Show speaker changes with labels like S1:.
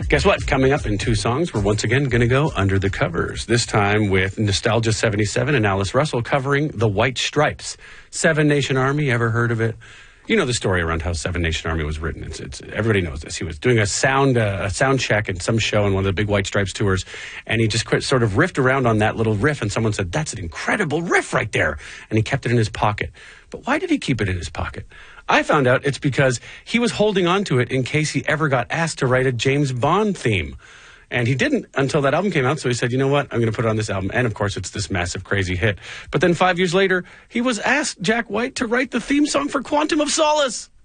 S1: Guess what? Coming up in 2 songs, we're once again going to go under the covers. This time with Nostalgia 77 and Alice Russell covering The White Stripes. Seven Nation Army, ever heard of it? You know the story around how Seven Nation Army was written. It's everybody knows this. He was doing a sound check at some show in one of the big White Stripes tours, and he just sort of riffed around on that little riff, and someone said, "That's an incredible riff right there," and he kept it in his pocket. But why did he keep it in his pocket? I found out it's because he was holding on to it in case he ever got asked to write a James Bond theme. And he didn't until that album came out, so he said, you know what, I'm going to put it on this album. And, of course, it's this massive, crazy hit. But then 5 years later, he was asked, Jack White, to write the theme song for Quantum of Solace.